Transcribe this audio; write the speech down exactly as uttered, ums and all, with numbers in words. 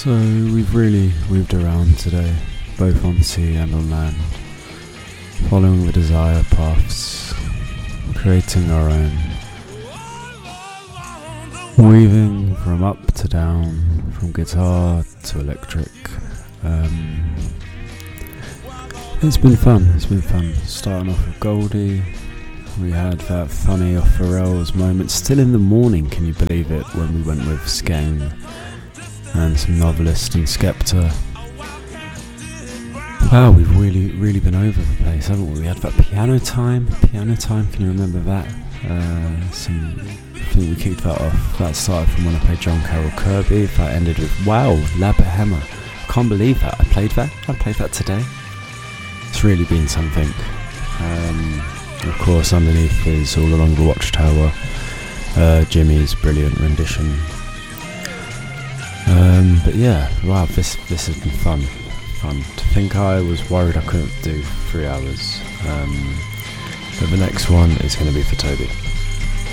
So we've really moved around today, both on sea and on land, following the desired paths, creating our own, weaving from up to down, from guitar to electric. Um, it's been fun, it's been fun. Starting off with Goldie, we had that funny off Pharrell's moment, still in the morning, can you believe it, when we went with Skeng and some Novelist and Skepta. Wow, we've really, really been over the place, haven't we? We had that piano time, piano time, can you remember that? Uh, some, I think we kicked that off. That started from when I played John Carroll Kirby. That ended with, wow, La Bohème. Can't believe that. I played that. I played that today. It's really been something. Um, of course, underneath is All Along the Watchtower, uh, Jimmy's brilliant rendition. Um, but yeah, wow, this this has been fun. Fun. To think I was worried I couldn't do three hours. Um, but the next one is going to be for Toby.